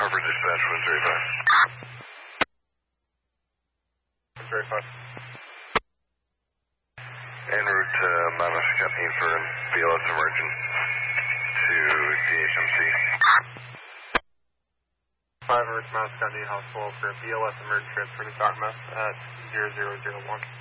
Harbor Dispatch, 135. 135. En route to Mount Escapine for BLS emergent to DHMC. 5 Emerge Mount Escapine Hospital for BLS emergent transfer to Dartmouth at 0001.